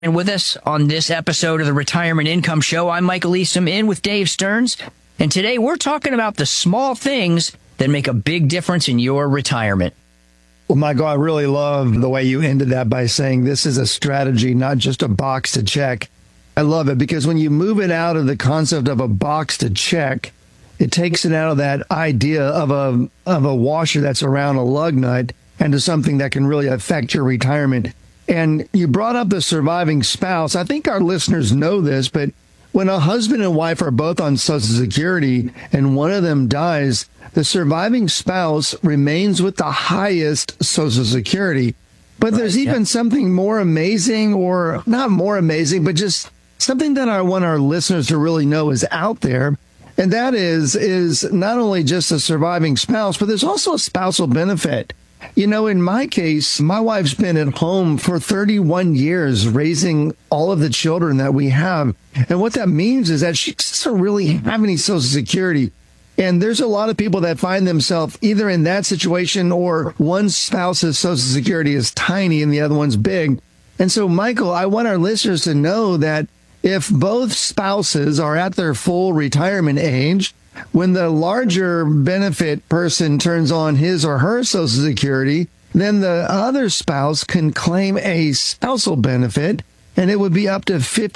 And with us on this episode of the Retirement Income Show, I'm Michael Eastham in with Dave Stearns. And today we're talking about the small things that make a big difference in your retirement. Well, Michael, I really love the way you ended that by saying this is a strategy, not just a box to check. I love it because when you move it out of the concept of a box to check, it takes it out of that idea of a washer that's around a lug nut and to something that can really affect your retirement. And you brought up the surviving spouse. I think our listeners know this, but when a husband and wife are both on Social Security and one of them dies, the surviving spouse remains with the highest Social Security. But there's even something more amazing, or not more amazing, but just something that I want our listeners to really know is out there. And that is not only just a surviving spouse, but there's also a spousal benefit. You know, in my case, my wife's been at home for 31 years raising all of the children that we have. And what that means is that she doesn't really have any Social Security. And there's a lot of people that find themselves either in that situation or one spouse's Social Security is tiny and the other one's big. And so, Michael, I want our listeners to know that if both spouses are at their full retirement age, when the larger benefit person turns on his or her Social Security, then the other spouse can claim a spousal benefit, and it would be up to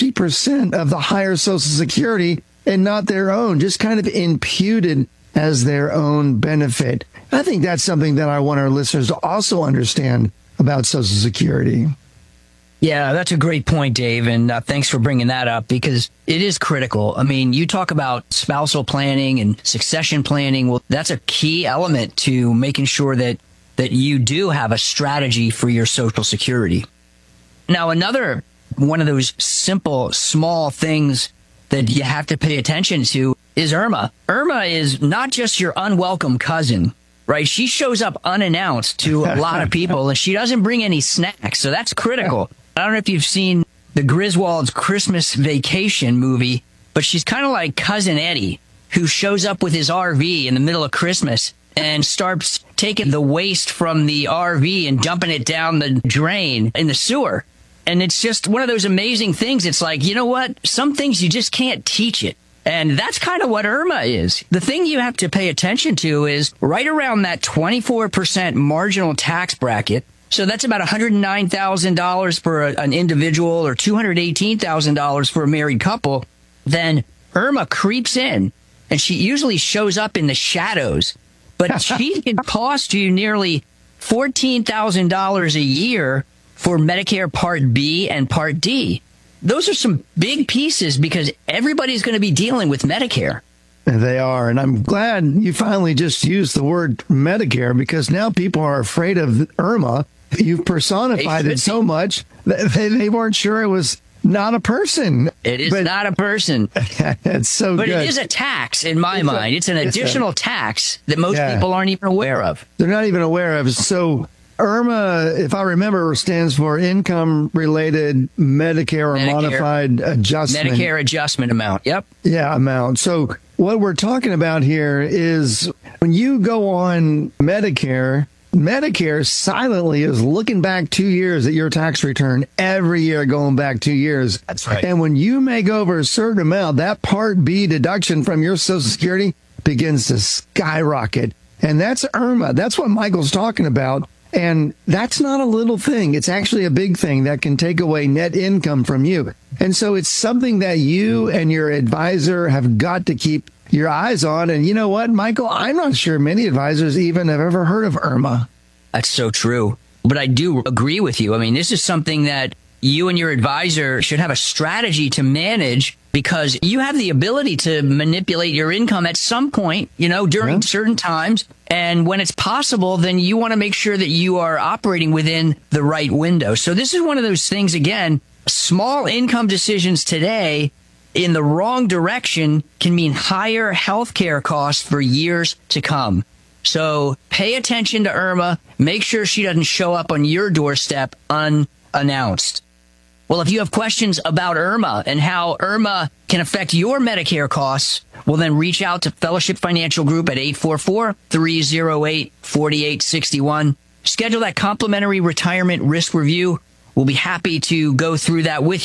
50% of the higher Social Security and not their own, just kind of imputed as their own benefit. I think that's something that I want our listeners to also understand about Social Security. Yeah, that's a great point, Dave, and thanks for bringing that up because it is critical. I mean, you talk about spousal planning and succession planning. Well, that's a key element to making sure that you do have a strategy for your Social Security. Now, another one of those simple, small things that you have to pay attention to is Irma. Irma is not just your unwelcome cousin, right? She shows up unannounced to a lot of people, and she doesn't bring any snacks, so that's critical. I don't know if you've seen the Griswold's Christmas Vacation movie, but she's kind of like Cousin Eddie, who shows up with his RV in the middle of Christmas and starts taking the waste from the RV and dumping it down the drain in the sewer. And it's just one of those amazing things. It's like, you know what? Some things you just can't teach it. And that's kind of what Irma is. The thing you have to pay attention to is right around that 24% marginal tax bracket. So that's about $109,000 for an individual or $218,000 for a married couple. Then Irma creeps in, and she usually shows up in the shadows. But she can cost you nearly $14,000 a year for Medicare Part B and Part D. Those are some big pieces because everybody's going to be dealing with Medicare. They are. And I'm glad you finally just used the word Medicare because now people are afraid of Irma. You've personified it so much that they weren't sure it was not a person. It is not a person. It's so but good. But it is a tax in my mind. It's an additional tax that most people aren't even aware of. They're not even aware of. So IRMA, if I remember, stands for Income-Related Medicare or Modified Adjustment. Medicare Adjustment Amount. Yep. Yeah, amount. So what we're talking about here is when you go on Medicare silently is looking back 2 years at your tax return every year going back 2 years. That's right. And when you make over a certain amount, that Part B deduction from your Social Security begins to skyrocket. And that's IRMA. That's what Michael's talking about. And that's not a little thing. It's actually a big thing that can take away net income from you. And so it's something that you and your advisor have got to keep your eyes on. And you know what, Michael? I'm not sure many advisors even have ever heard of IRMA. That's so true. But I do agree with you. I mean, this is something that you and your advisor should have a strategy to manage because you have the ability to manipulate your income at some point, you know, during certain times. And when it's possible, then you want to make sure that you are operating within the right window. So this is one of those things, again, small income decisions today in the wrong direction can mean higher healthcare costs for years to come. So pay attention to IRMA. Make sure she doesn't show up on your doorstep unannounced. Well, if you have questions about IRMA and how IRMA can affect your Medicare costs, well, then reach out to Fellowship Financial Group at 844-308-4861. Schedule that complimentary retirement risk review, we'll be happy to go through that with